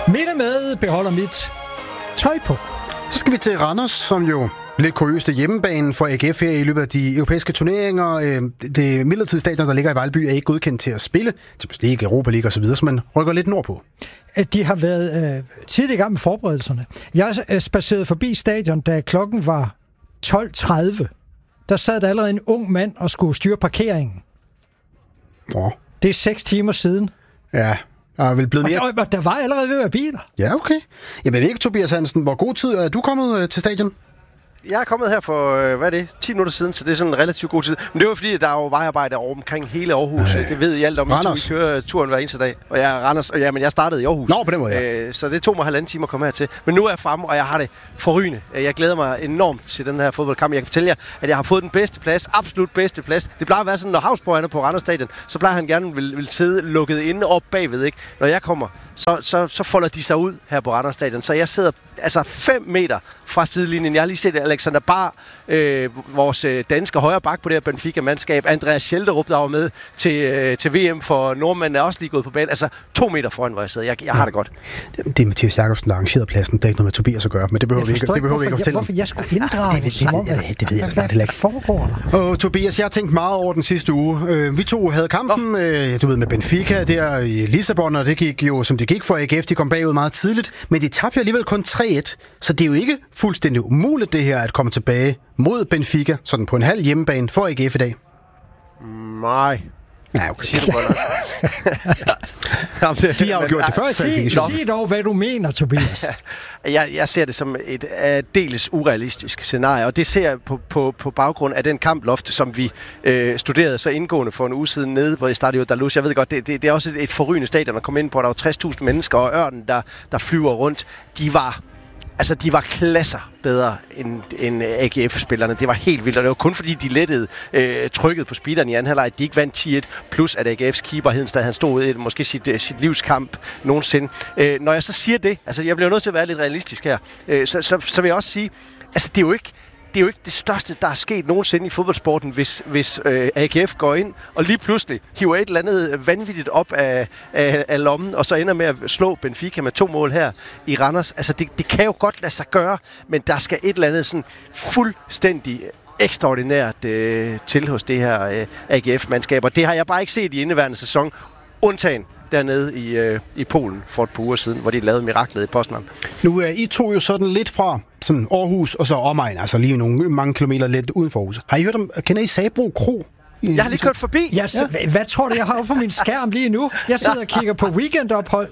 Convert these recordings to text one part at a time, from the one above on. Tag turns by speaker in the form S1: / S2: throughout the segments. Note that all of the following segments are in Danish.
S1: Minde med beholder mit tøj på.
S2: Så skal vi til Randers, som jo lidt kuriøst hjemmebane for AGF her i løbet af de europæiske turneringer. Det midlertidige stadion, der ligger i Vejlby, er ikke godkendt til at spille. Champions League, Europa League osv., så man rykker lidt nordpå.
S1: De har været tidligt i gang med forberedelserne. Jeg spacerede forbi stadion, da klokken var 12:30. Der sad der allerede en ung mand og skulle styre parkeringen.
S2: Oh.
S1: Det er 6 timer siden.
S2: Ja, og
S1: der var allerede ved at være biler.
S2: Ja, okay. Jeg ved ikke, Tobias Hansen, hvor god tid er du kommet til stadion?
S3: Jeg er kommet her for, 10 minutter siden, så det er sådan en relativt god tid. Men det var fordi, der er jo vejarbejde over omkring hele Aarhus. Det ved I alt om. Vi kører turen hver eneste dag. Og jeg er Randers, og men jeg startede i Aarhus.
S2: Nå, på den måde, ja.
S3: Så det tog mig 1,5 time at komme hertil. Men nu er jeg fremme, og jeg har det forrygende. Jeg glæder mig enormt til den her fodboldkamp. Jeg kan fortælle jer, at jeg har fået den bedste plads. Absolut bedste plads. Det plejer at være sådan, når Havsborg er på Randers Stadion, så plejer han gerne vil sidde lukket inde op bagved. Ikke? Når jeg kommer, så folder de sig ud her på Randers Stadion. Så jeg sidder 5 meter fra sidelinjen. Jeg har lige set Alexander Bar, vores danske højre bak på det her Benfica-mandskab. Andreas Schelderup, der var med til VM for nordmænd, er også lige gået på banen. 2 meter foran, hvor jeg sidder. Jeg har det godt.
S2: Det er Mathias Jakobsen, der arrangerede pladsen. Det er ikke noget med Tobias at gøre, men det behøver vi ikke at fortælle om.
S1: Hvorfor jeg skulle inddrage?
S2: Det ved jeg snart heller ikke.
S1: Foregår der?
S2: Og Tobias, jeg har tænkt meget over den sidste uge. Vi to havde kampen, med Benfica der i Lissabon, og det gik jo, som det gik for AGF. De kom bagud meget tidligt, men de tabte jo alligevel kun 3-1. Så det er jo ikke fuldstændig umuligt, det her, at komme tilbage mod Benfica, sådan på en halv hjemmebane for AGF i dag.
S3: Nej.
S2: Ja, okay.
S3: Siger du godt nok.
S2: De har jo gjort det før i kvalifikationen.
S1: Sig dog, hvad du mener, Tobias.
S3: Jeg ser det som et aldeles urealistisk scenarie, og det ser jeg på baggrund af den kamploft, som vi studerede så indgående for en uge siden nede på Estadio Daluz. Jeg ved godt, det er også et forrygende stadion at komme ind på. Der var 60.000 mennesker, og Ørnen, der flyver rundt. De var klasser bedre end AGF-spillerne. Det var helt vildt, og det var kun fordi, de lettede trykket på speederen i anden halvleg. De ikke vandt 10-1, plus at AGF's keeper Hedenstad, han stod i måske sit livskamp nogensinde. Når jeg så siger det, jeg bliver nødt til at være lidt realistisk her, så vil jeg også sige, det er jo ikke det største, der er sket nogensinde i fodboldsporten, hvis AGF går ind og lige pludselig hiver et eller andet vanvittigt op af lommen, og så ender med at slå Benfica med 2 mål her i Randers. Det kan jo godt lade sig gøre, men der skal et eller andet sådan fuldstændig ekstraordinært til hos det her AGF-mandskab, og det har jeg bare ikke set i indeværende sæson, undtagen dernede i Polen for et par uger siden, hvor de lavede miraklet i Poznan.
S2: Nu er I to jo sådan lidt fra sådan Aarhus og så omegn, lige mange kilometer lidt uden for Aarhus. Har I hørt om, kender I Sabro Kro?
S3: Jeg har lige kørt forbi.
S1: Hvad tror du, jeg har på min skærm lige nu? Jeg sidder og kigger på weekendophold.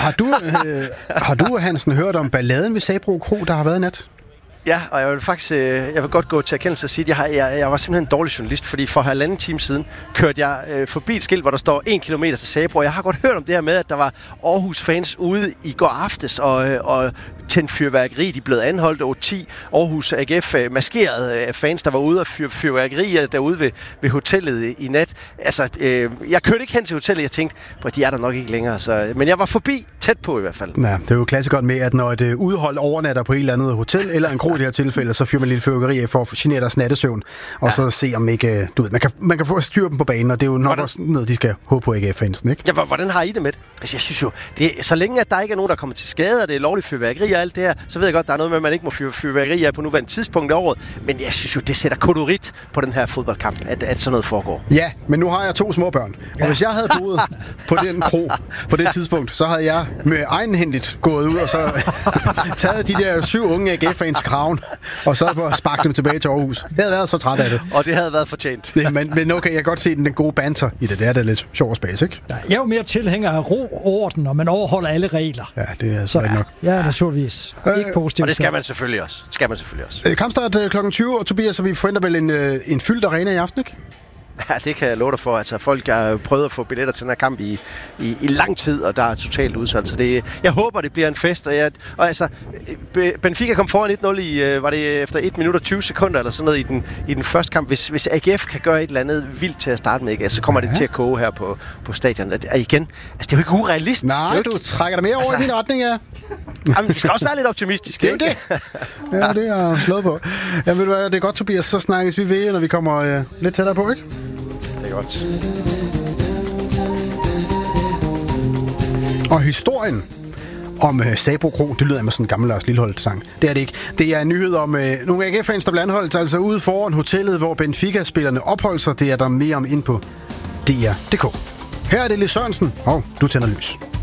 S2: Har du, Hansen, hørt om balladen ved Sabro Kro, der har været i nat?
S3: Ja, og jeg vil godt gå til erkendelse og sige, at jeg var simpelthen en dårlig journalist, fordi for 1,5 time siden kørte jeg forbi et skilt, hvor der står 1 kilometer til Sabro. Jeg har godt hørt om det her med, at der var Aarhus-fans ude i går aftes og tændt fyrværkeri. De blev anholdt over 10 Aarhus AGF maskerede fans, der var ude og fyre fyrværkeri derude ved hotellet i nat. Jeg kørte ikke hen til hotellet, jeg tænkte, de er der nok ikke længere. Men jeg var forbi, tæt på i hvert fald. Ja,
S2: det er jo klassikeren med, at når et udhold overnatter på et eller andet hotel, eller en kro i det her tilfælde, så fyrer man lidt fyrværkeri af for at genere deres nattesøvn, og så se om ikke, man kan få styr dem på banen, og det er jo nok også noget, de skal håbe på AGF-fansen, ikke?
S3: Ja, hvordan har I det med det? Jeg synes jo, så længe at der ikke er nogen, der kommer til skade, og det er lovligt fyrværkeri og alt det her, så ved jeg godt, der er noget med, at man ikke må fyre fyrværkeri af på nuværende tidspunkt i året, men jeg synes jo, det sætter kolorit på den her fodboldkamp, at sådan noget foregår.
S2: Ja, men nu har jeg 2 små børn, og hvis jeg havde boet på den kro på det tidspunkt, så havde jeg med egenhændigt gået ud og så taget de der 7 unge AGF-fans kraven, og så for at sparke dem tilbage til Aarhus. Jeg havde været så træt af det.
S3: Og det havde været fortjent.
S2: Men okay, jeg kan godt se den gode banter i det. Det er lidt sjov og spas, ikke?
S1: Jeg er jo mere tilhænger af ro og orden, og man overholder alle regler.
S2: Ja, det er så nok.
S1: Ja, naturligvis. Ikke positivt.
S3: Og det skal man selvfølgelig også.
S2: Kampstart kl. 20, og Tobias, så vi forventer vel en fyldt arena i aften, ikke?
S3: Ja, det kan jeg love dig for. Folk har prøvet at få billetter til den her kamp i lang tid, og der er totalt udsolgt. Så jeg håber, det bliver en fest. Benfica kom foran 1-0 i, var det efter 1 minut og 20 sekunder eller sådan noget i den første kamp. Hvis AGF kan gøre et eller andet vildt til at starte med, så kommer det til at koge her på stadion. Igen, det er jo ikke urealistisk.
S2: Nej, du trækker dig mere over i din retning, ja.
S3: Jamen, vi skal også være lidt optimistiske.
S2: Det er det. Ja, det er jeg slået på. Jamen, ved du hvad, det er godt, Tobias. Så snakkes vi ved, når vi kommer lidt tættere på, ikke?
S3: Det er godt.
S2: Og historien om Sabro Kro. Det lyder med sådan en gammel Lars Lilholt-sang. Det er det ikke. Det er en nyhed om nogle AGF-fans, der bliver anholdt altså ude foran hotellet, hvor Benfica-spillerne opholder sig. Det er der mere om ind på DR.dk. Her er det Lis Sørensen, og du tænder lys.